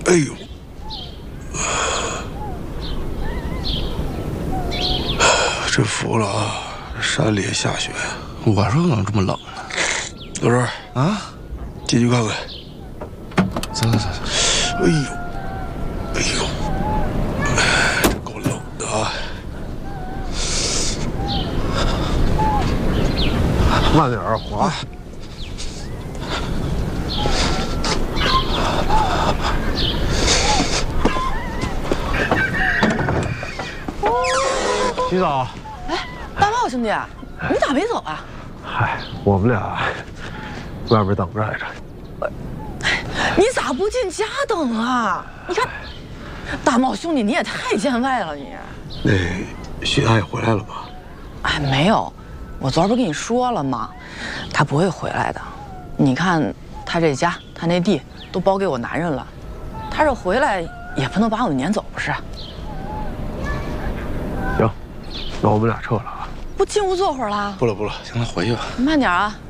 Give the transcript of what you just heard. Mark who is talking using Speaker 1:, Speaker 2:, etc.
Speaker 1: 哎呦，真服了啊！山里也下雪，
Speaker 2: 我说怎么这么冷呢？
Speaker 1: 老郑
Speaker 2: 啊，
Speaker 1: 进去看看。
Speaker 2: 走。
Speaker 1: 哎呦，这够冷的啊！
Speaker 3: 慢点儿，滑。洗澡。
Speaker 4: 哎，大茂兄弟，你咋没走啊？
Speaker 3: 嗨，我们俩外边等着来着。
Speaker 4: 你咋不进家等啊？你看，大茂兄弟，你也太见外了你。
Speaker 1: 那徐大爷回来了吗？
Speaker 4: 哎，没有，我昨儿不跟你说了吗？他不会回来的。你看他这家，他那地都包给我男人了，他这回来也不能把我撵走，不是？
Speaker 3: 行，那我们俩撤了啊。
Speaker 4: 不进屋坐会儿了？
Speaker 1: 不了，
Speaker 2: 行了，回去吧。
Speaker 4: 慢点啊。